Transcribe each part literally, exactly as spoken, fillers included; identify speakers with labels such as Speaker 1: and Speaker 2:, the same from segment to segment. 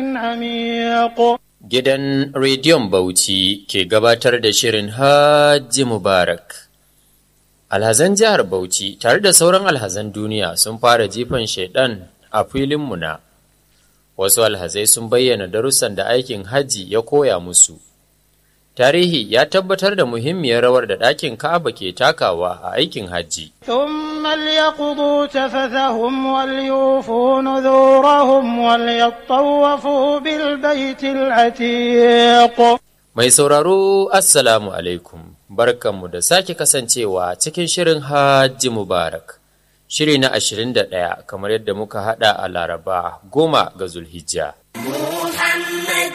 Speaker 1: Gidan Rediyon Bauchi ke gabatar da shirin Hajji Mubarak. Alhazan jihar Bauchi tare da sauran alhazan duniya sun fara jifan shaiɗan a filin Muna. Wasu alhazai sun bayyana darussan da aikin hajji ya koya musu. Tarihi ya tabbatar da muhimmiyar rawar da ɗakin Ka'aba ke takawa a aikin hajji.
Speaker 2: ثم ليقضوا تفثهم وليوفوا نذورهم وليطوفوا بالبيت العتيق.
Speaker 1: Mai sauraro Assalamu alaikum, barkanmu da sake kasancewa cikin shirin Hajji Mubarak. Shiri na ashirin da ɗaya kamar yadda muka haɗa a Laraba goma ga Zulhijja.
Speaker 3: Muhammad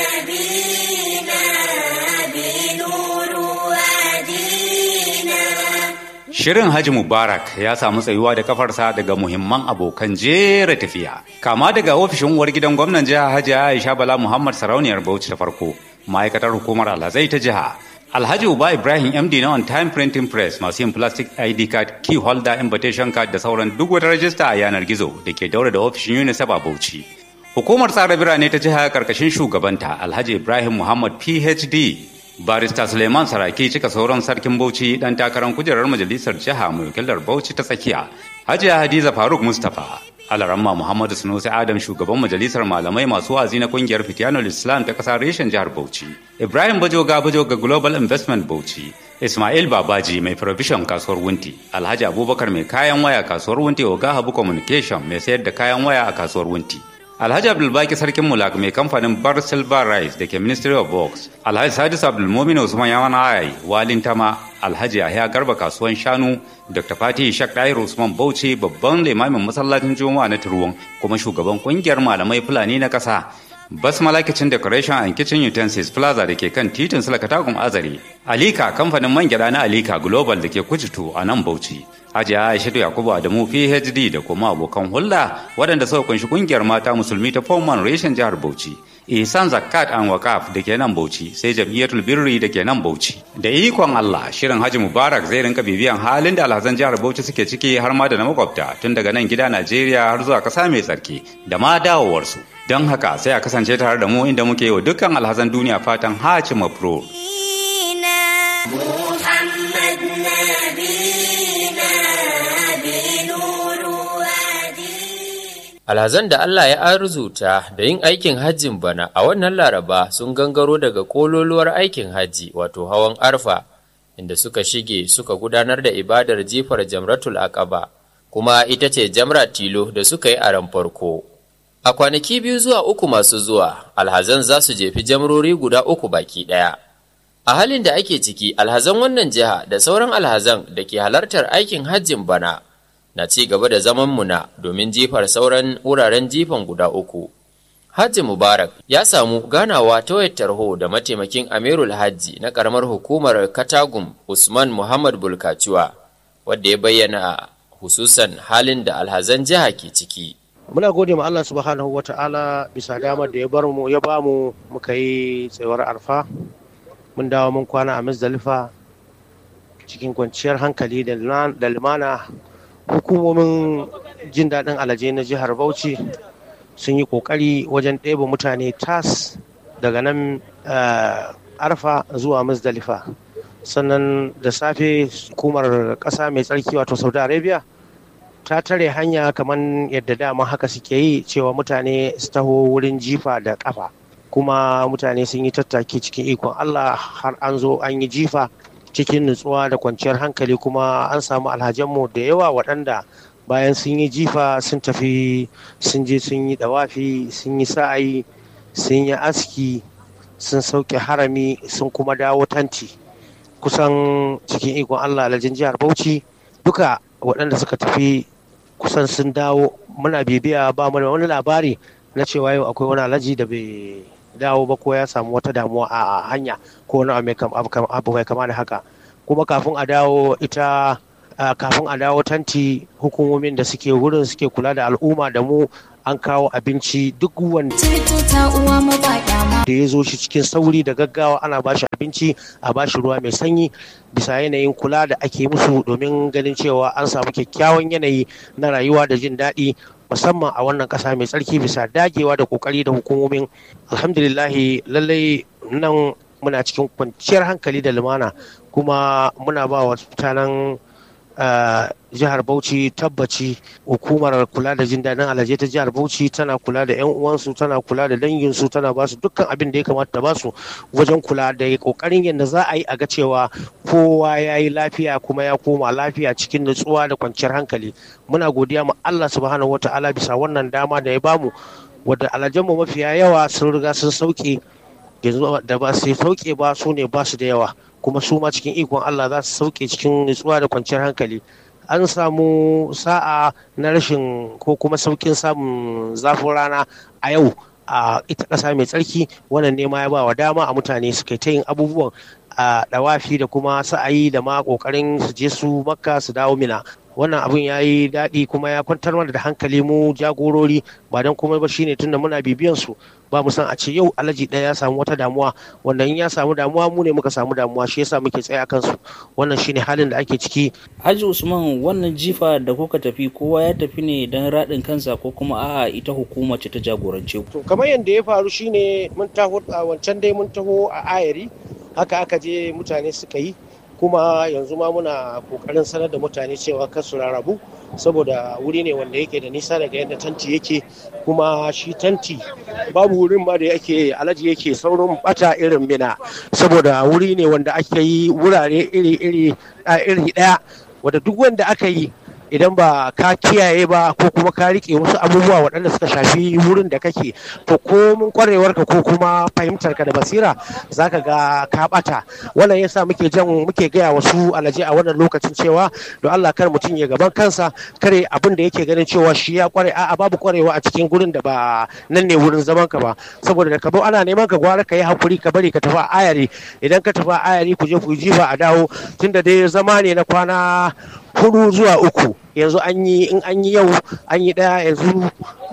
Speaker 3: Nabina binuru wadina.
Speaker 4: Shirin Hajji Mubarak ya samu tsayuwa da kafarsa daga muhimman abokan jera tafiya. Kama daga ofishin uwar gidan gwamnan jiha Hajiya Aisha Bala Muhammad Sarauniyar Bauchi ta farko, ma'aikatar hukumar alhazai ta jiha. Alhaji Uba Ibrahim M D na On Time Printing Press masu yin plastic I D card, key holder, invitation card da sauran duk wata rajista a yanar gizo da ke daura da ofishin UNICEF a Bauchi. Hukumar tsara birane ta jiha karkashin shugabanta Alhaji Ibrahim Muhammad P H D. Barista Suleiman Saraki cika sauran sarkin Bauchi dan takarar kujerar majalisar jiha mai wakilar Bauchi ta tsakiya. Hajiya Hadiza Faruk Mustapha. Alaramma Muhammadu Sunusi Adam shugaban majalisar malamai masu wazi na kungiyar Fitiyanul Islam ta kasar reshen jihar Bauchi. Ibrahim Bajoga Bajoga Global Investment Bauchi. Ismail Babaji mai provision kasuwar Wunti. Alhaji Abubakar mai kayan waya kasuwar Wunti Oga Habu Communication mai sayar da kayan waya a kasuwar Wunti. Alhaji Abdulbaki Sarkin Mulak mai kamfanin Bar Silver Rice da ke Ministry of Works. Alhaji Sadis Abdulmumin Usman Yawana Ayai, Walin Tama, Alhaji Yahya Garba kasuwan Shanu, Doctor Fatih Shak Dair Usman Bauchi babban limamin masallacin Juma'a na Turwon kuma shugaban kungiyar malamai Fulani na kasa. Basmala Kitchen Decoration and Kitchen Utensils Plaza da ke kan titin Sulakatagun Azare. Alika kamfanin man gyada na Alika Global da ke Kujitu a nan Bauchi. Hajiya Aishatu Yakubu Adamu P H D da kuma abokan hulɗa waɗanda suka kunshi kungiyar mata musulmi ta Foman reshen jihar Bauchi. Ihsan Zakat and Wakaf da ke nan Bauchi sai Jam'iyyatul Birri da ke nan Bauchi. Da ikon Allah shirin Hajji Mubarak zai rinka bibiyan halin da alhazan jihar Bauchi suke ciki har ma da na makwabta tun daga nan gida Najeriya har zuwa ƙasa mai tsarki da ma dawowarsu. Don haka sai a kasance tare da mu inda muke yi wa dukkan alhazan duniya fatan Hajji Mabrur.
Speaker 3: Muhammad Nabina binuru wadina.
Speaker 1: Alhazan da Allah ya arzuta da yin aikin hajjin bana a wannan Laraba sun gangaro daga kololuwar aikin hajji wato hawan Arfa inda suka shige suka gudanar da ibadar jifar Jamratul Aqaba kuma ita ce jamra tilo da suka yi a ran farko. A kwanaki biyu zuwa uku masu zuwa, alhazan za su jefi jamrori guda uku baki ɗaya. A halin da ake ciki, alhazan wannan jiha da sauran alhazan da ke halartar aikin hajjin bana na ci gaba da zaman muna domin jifar sauran wuraren jifan guda uku. Hajji Mubarak ya samu ganawa ta wayar tarho da mataimakin Amirul Hajji na ƙaramar hukumar Katagum Usman Muhammad Bulkaciwa, wadda ya bayyana hususan halin da alhazan jiha ke ciki.
Speaker 5: Muna gode ma Allah subhanahu wa ta'ala bisa damar da ya bar mu ya ba mu muka yi tsayuwar arfa. Mun dawo mun kwana a Muzdalifa cikin kwanciyar hankali da limana. Hukumomin jin daɗin alaje na jihar Bauchi sun yi ƙoƙari wajen ɗebe mutane tas daga nan arfa zuwa Muzdalifa. Sannan da safe hukumar ƙasa mai tsarki wato Saudi Arabia ta tare hanya kamar yadda dama haka suke yi cewa mutane su taho wurin jifa da kafa kuma mutane sun yi tattaki cikin ikon Allah har an zo an yi jifa cikin nutsuwa da kwanciyar hankali kuma an samu alhajanmu da yawa waɗanda bayan sun yi jifa sun tafi sun je sun yi dawafi sun yi sa'ayi sun yi aski sun sauke harami sun kuma dawo tanti kusan cikin ikon Allah alhajin jihar Bauchi duka waɗanda suka tafi kusan sun dawo. Muna bibiya ba mu da wani labari na cewa yau akwai wani alhaji da bai dawo ba ko ya samu wata damuwa a hanya ko wani abu mai kama da haka. Kuma kafin a dawo ita kafin a dawo tanti hukumomin da suke wurin suke kula da al'umma da mu an kawo abinci duk wanda da ya zo shi cikin sauri da gaggawa ana bashi abinci a bashi ruwa mai sanyi bisa yanayin kula da ake musu domin ganin cewa an samu kyakkyawan yanayi na rayuwa da jin daɗi musamman a wannan ƙasa mai tsarki bisa dagewa da ƙoƙari da hukumomin. Alhamdulillahi lallai nan muna cikin kwanciyar hankali da lumana, kuma muna ba wa mutanen jihar Bauchi tabbaci hukumar kula da jin daɗin alhaji ta jihar Bauchi tana kula da yan uwansu, tana kula da danginsu, tana ba su dukkan abin da ya kamata ta ba su wajen kula da kokarin yadda za a yi a ga cewa kowa ya yi lafiya kuma ya koma lafiya cikin nutsuwa da kwanciyar hankali. Muna godiya ma Allah subhanahu wata'ala bisa wannan dama da ya bamu, wadda alhajanmu mafiya yawa sun riga sun sauke, yanzu da ba su sauke ba su ne ba su da yawa, kuma su ma cikin ikon Allah za su sauke cikin nutsuwa da kwanciyar hankali. An samu sa'a na rashin ko kuma saukin samun zafin rana a yau a ita ƙasa mai tsarki, wannan ne ma ya ba wa dama a mutane su kai ta yin abubuwan a dawafi da kuma sa'ayi da ma ƙoƙarin su je su Makka su dawo Mina. Wannan abin ya yi daɗi kuma ya kwantar mana da hankali mu jagorori, ba don komai ba shine tunda muna bibiyan su, ba mu san a ce yau alhaji ɗaya ya samu wata damuwa, wanda in ya samu damuwa mu ne muka samu damuwa, shi yasa muke tsaya kansu. Wannan shine halin da ake ciki.
Speaker 6: Haji Usman, wannan jifa da kuka tafi kowa ya tafi ne don raɗin kansa ko kuma a'a ita hukuma ce ta jagorance ku?
Speaker 5: To kamar yadda ya faru shine mun taho a wancan dai mun taho a ayari, haka aka je mutane suka yi, kuma yanzu ma muna kokarin sanar da mutane cewa kar su rarrabu, saboda wuri ne wanda yake da nisa daga yadda tanti yake, kuma shi tanti babu wurin ma da yake alaji yake saurin bata irin Mina, saboda wuri ne wanda ake yi wurare iri-iri a iri daya, wanda duk wanda aka yi idan ba ka kiyaye ba ko kuma ka rike wasu abubuwa waɗanda suka shafi wurin da kake, to ko mun kwarewarka ko kuma fahimtarka da basira zaka ga ka bata. Wannan yasa muke jan muke gaya wasu alaji a wannan lokacin cewa don Allah kar mutum ya gaban kansa, kare abin da yake ganin cewa shi ya kware, a'a babu kwarewa a cikin gurin da ba nan ne wurin zaman ka ba, saboda da ka zo ana neman ka gwara ka yi hakuri ka bari ka tafi ayari. Idan ka tafi ayari ku je ku jifa a dawo, tunda dai zama ne na kwana hudu zuwa uku, yanzu an yi in an yi yau an yi daya, yanzu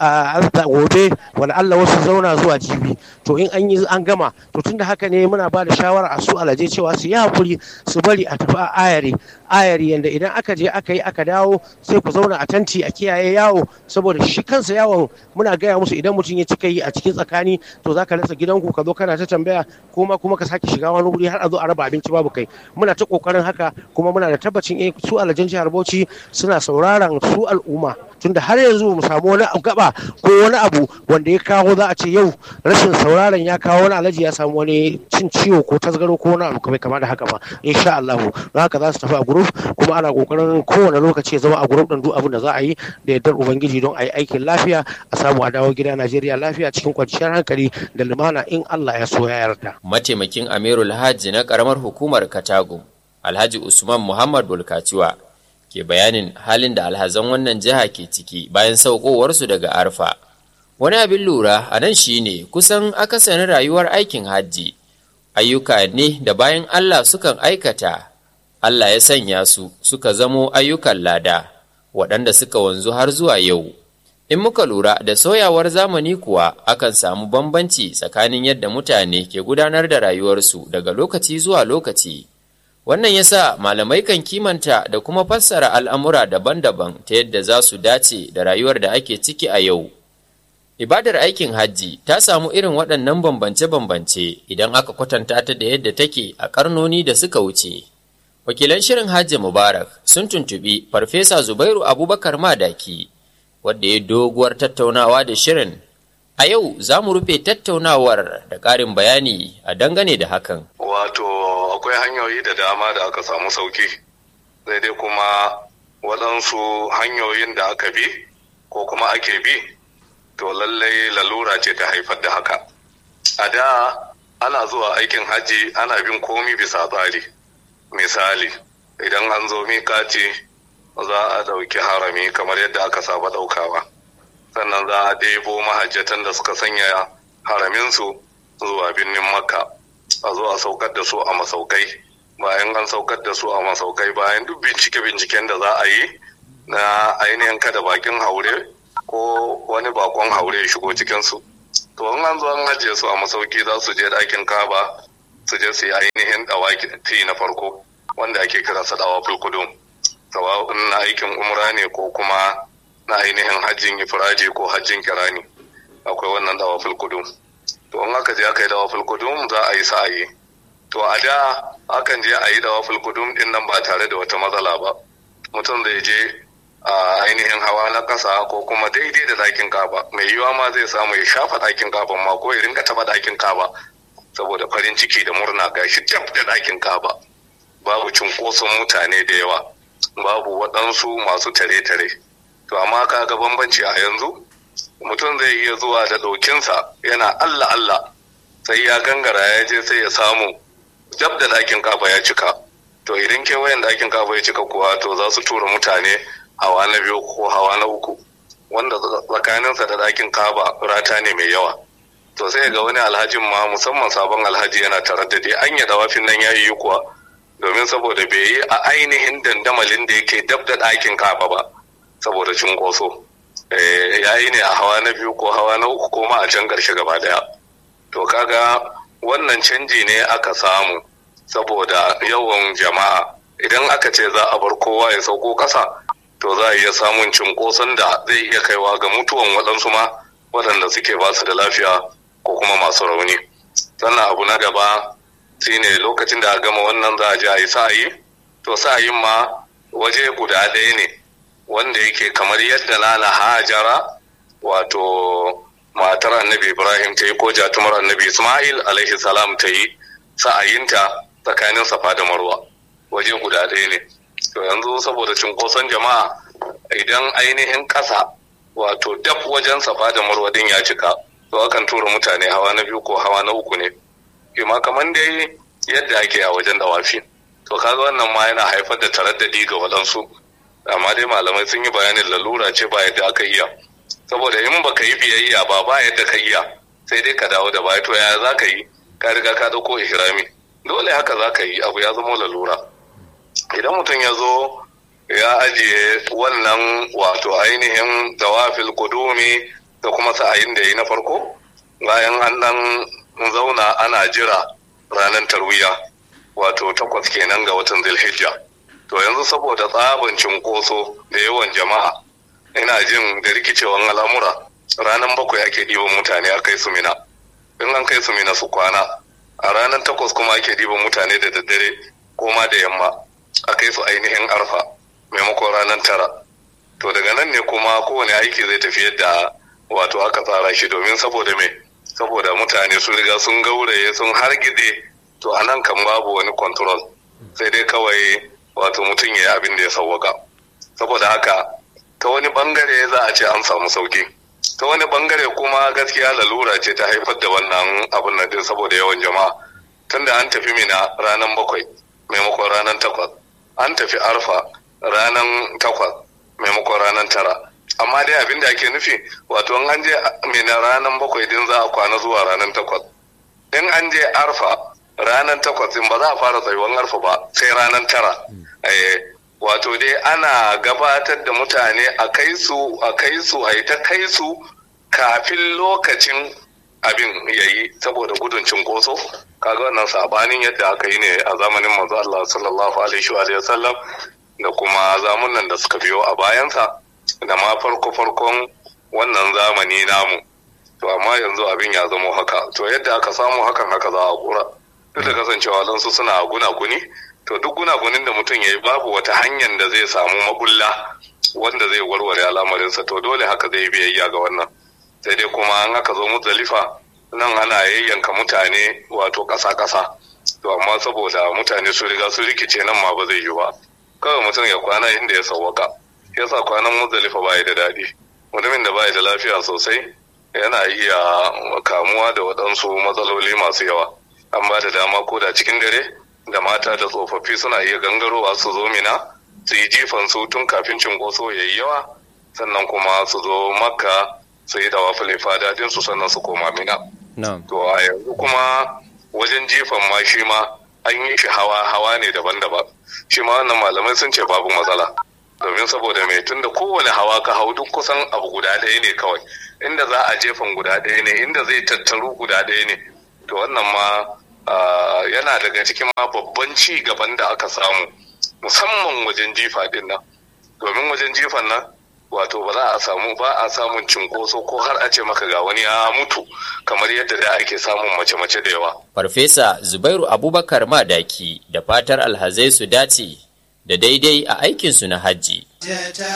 Speaker 5: a gobe wani Allah wasu zauna zuwa jibi, to in an yi an gama. To tunda haka ne muna ba da shawara a su alaje cewa su yi hakuri su bari a tafi a ayari ayari yanda idan aka je aka yi aka dawo sai ku zauna a tanti a kiyaye yawo, saboda shi kansa yawon muna gaya musu idan mutum ya cika yi a cikin tsakani to zaka rasa gidanku ka zo kana ta tambaya, kuma kuma ka sake shiga wani wuri har a zo a raba abinci babu kai. Muna ta kokarin haka, kuma muna da tabbacin eh su alajen jihar Bauchi suna sauraron su al'umma, tunda har yanzu mu samu wani gaba ko wani abu wanda ya kawo za a ce yau rashin sauraron ya kawo wani alaji ya samu wani cin ciwo ko tasgaro ko wani abu kamar kama da haka ba, insha Allah. Don haka za su tafi a group, kuma ana kokarin kowane lokaci ya zama a group din duk abin da za a yi da yardar ubangiji don a yi aikin lafiya, a samu a dawo gida Najeriya lafiya cikin kwanciyar hankali da lumana in Allah ya so ya yarda.
Speaker 1: Mataimakin Amirul Hajji na karamar hukumar Katagum, Alhaji Usman Muhammad Bulkaciwa, ke bayanin halin da alhazan wannan jiha ke ciki bayan saukowarsu daga Arfa. Wani abin lura a nan shine kusan akasarin rayuwar aikin hajji ayyuka ne da bayan Allah sukan aikata, Allah ya sanya su suka zamo ayyukan lada waɗanda suka wanzu har zuwa yau. In muka lura da soyawar zamani kuwa akan samu bambanci tsakanin yadda mutane ke gudanar da rayuwarsu daga lokaci zuwa lokaci. Wannan yasa malamai kan kimanta da kuma fassara al'amura daban-daban ta yadda za su dace da rayuwar da ake ciki a yau. Ibadar aikin hajji ta samu irin waɗannan bambance-bambance idan aka kwatanta ta da yadda take a ƙarnoni da suka wuce. Wakilan shirin Hajji Mubarak sun tuntuɓi Farfesa Zubairu Abubakar Madaki, wadda ya doguwar tattaunawa da shirin. A yau za mu rufe tattaunawar da ƙarin bayani a dangane da hakan.
Speaker 7: Wato akwai hanyoyi da dama da aka samu sauki, sai dai kuma waɗansu hanyoyin da aka bi ko kuma ake bi, to lallai lalura ce ta haifar da haka. A da ana zuwa aikin hajji ana bin komi bisa tsari. Misali, idan an zo miƙati za a ɗauki harami kamar yadda aka saba ɗaukawa. Sannan za a ɗebo mahajjatan da suka sanya haraminsu zuwa birnin Makka. A zo a saukar da su a masaukai. Bayan an saukar da su a masaukai, bayan duk bincike-binciken da za a yi na ainihin kada bakin haure ko wani bakon haure ya shigo cikinsu. To in an zo an ajiye su a masauki za su je ɗakin Kaba su je su yi ainihin dawaki na farko wanda ake kiransa dawaful qudum, sawa'un na aikin umra ne ko kuma na na ainihin hajjin ifradi ko hajjin kirani akwai wannan dawaful qudum. To in aka je aka yi dawaful qudum za a yi sa'ayi. To a da akan je a yi dawaful qudum din nan ba tare da wata matsala ba. Mutum zai je a ainihin hawa na ƙasa ko kuma daidai da ɗakin kaba, mai yiwuwa ma zai samu ya shafa ɗakin kaban ma ko ya rinka taɓa ɗakin kaba saboda farin ciki da murna gashi dab da ɗakin kaba. Babu cunkoson mutane da yawa, babu waɗansu masu tare-tare. To amma kaga bambanci a yanzu mutum zai iya zuwa da ɗaukinsa yana Allah Allah sai ya gangara ya je sai ya samu dab da ɗakin kaba ya cika. To idan kewayen ɗakin kaba ya cika kuwa to za su tura mutane hawa na biyu ko hawa na uku wanda tsakaninsa da ɗakin kaba rata ne mai yawa. To sai ga wani alhajin ma musamman sabon alhaji yana taraddade an yi dawafin nan ya yi kuwa domin saboda bai yi a ainihin dandamalin da yake dab da ɗakin kaba ba saboda cunkoso. Ya yi ne a hawa na biyu ko hawa na uku ko ma a can ƙarshe gaba ɗaya. To kaga wannan canji ne aka samu saboda yawan jama'a. Idan aka ce za a bar kowa ya sauko ƙasa to za a iya samun cunkoson da zai iya kaiwa ga mutuwan waɗansu ma waɗanda suke ba su da lafiya ko kuma masu rauni. Sannan abu na gaba shine lokacin da a gama wannan za a je a yi sa'ayi. To sa'ayin ma waje guda ɗaya ne wanda yake kamar yadda Nana Hajara wato matar annabi Ibrahim ta yi ko jatumar annabi Ismail alaihi salam ta yi sa'ayinta tsakanin Safa da Marwa waje guda ɗaya ne. To yanzu saboda cunkoson jama'a idan ainihin ƙasa wato dab wajen Safa da Marwa din ya cika to akan tura mutane hawa na biyu ko hawa na uku ne. Kima kamar dai yadda ake a wajen dawafi. To kaga wannan ma yana haifar da taraddadi ga waɗansu. Amma dai malamai sun yi bayanin lalura ce ba yadda aka iya. Saboda in baka yi biyayya ba ba yadda ka iya sai dai ka dawo da baya. To yaya za ka yi? Ka riga ka dauko ihrami. Dole haka za ka yi, abu ya zama lalura. Idan mutum ya zo ya ajiye wannan wato ainihin dawafil qudumi da kuma sa'ayin da yi na farko, bayan an dan zauna ana jira ranar tarwiya wato takwas kenan ga watan Zulhijja. To yanzu saboda tsaban cinkoso da yawan jama'a ina jin da rikicewan al'amura ranar bakwai ake ɗiban mutane a kai su mina. In an kai su mina su kwana, a ranar takwas kuma ake ɗiban mutane da daddare ko ma da yamma a kai su ainihin arfa maimakon ranar tara. To daga nan ne kuma kowane aiki zai tafi yadda wato aka tsara shi domin saboda me saboda mutane sun riga sun gauraye sun hargitse. To a nan kan babu wani control sai dai kawai wato mutum ya yi abin da ya sauwaka. Saboda haka ta wani bangare za a ce an samu sauki, ta wani bangare kuma gaskiya lalura ce ta haifar da wannan abin nan din saboda yawan jama'a. Tunda an tafi mina ranar bakwai maimakon ranar takwas, an tafi arfa ranar takwas maimakon ranar tara. Amma dai abin da ake nufi wato an je mina ranar bakwai din za a kwana zuwa ranar takwas. In an je arfa ranar takwas in ba za a fara tsayuwan arfa ba sai ranar tara. Wato dai ana gabatar da mutane a kai su a kai su a yi ta kai su kafin lokacin abin ya yi saboda gudun cinkoso. Kaga wannan sabanin yadda aka yi ne a zamanin manzo Allah sallallahu alaihi wa sallam da kuma zamunan da suka biyo a bayansa da ma farko farkon wannan zamani namu. To amma yanzu abin ya zamo haka. To yadda aka samu hakan haka za a kura. Duk da kasancewa lansu suna guna-guni, to duk gunagunin da mutum ya yi babu wata hanyar da zai samu mabulla wanda zai warware al'amarinsa. To dole haka zai biyayya ga wannan. Sai dai kuma an aka zo Muzdalifa nan ana yayyanka mutane wato ƙasa-ƙasa. To amma saboda mutane su riga su rikice nan ma ba zai yi ba. Kawai mutum ya kwana inda ya sauwaka. Yasa kwanan Muzdalifa ba da daɗi. Mutumin da ba da lafiya sosai yana iya kamuwa da waɗansu matsaloli masu yawa. An ba da dama ko da cikin dare da mata da tsofaffi suna iya gangarowa su zo mina su yi jifan su tun kafin cinkoso ya yi yawa, sannan kuma su zo makka su yi dawaful ifada din su sannan su koma mina. To a yanzu kuma wajen jifan ma shi ma an yi shi hawa hawa ne daban-daban. Shi ma wannan malamai sun ce babu matsala. Domin saboda mai tunda kowane hawa ka hau duk kusan abu guda ɗaya ne kawai. Inda za a jefan guda ɗaya ne, inda zai tattaru guda ɗaya ne. To wannan ma Uh, yana daga cikin ma babban ci gaban da aka samu musamman wajen jifa din nan, domin wajen jifan nan wato ba za a samu ba a samun cinkoso ko har a ce maka ga wani ya mutu kamar yadda da ake samun mace-mace da yawa.
Speaker 1: Farfesa Zubairu Abubakar Madaki da fatar alhazai su dace da daidai a aikinsu na hajji.